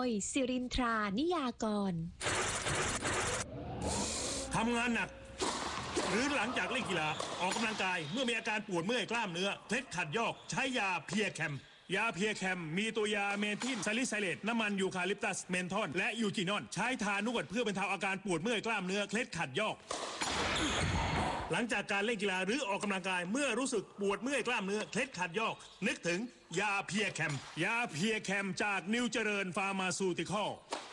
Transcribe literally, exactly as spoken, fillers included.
ยสิรินทรานิยากรทำงานหนักหรือหลังจากเล่นกีฬาออกกำลังกายเมื่อมีอาการปวดเมื่อยกล้ามเนื้อเคล็ดขัดยอกใช้ยาเพียแคมยาเพียแคมมีตัวยาเมทิลซาลิไซเลตน้ำมันยูคาลิปตัสเมนทอนและยูจีนอนใช้ทานวดเพื่อบรรเทาอาการปวดเมื่อยกล้ามเนื้อเคล็ดขัดยอกหลังจากการเล่นกีฬาหรือออกกำลังกายเมื่อรู้สึกปวดเมื่อยกล้ามเนื้อเคล็ดขัดยอกนึกถึงยาเพียแคมยาเพียแคมจากนิวเจริญฟาร์มาซูติคอล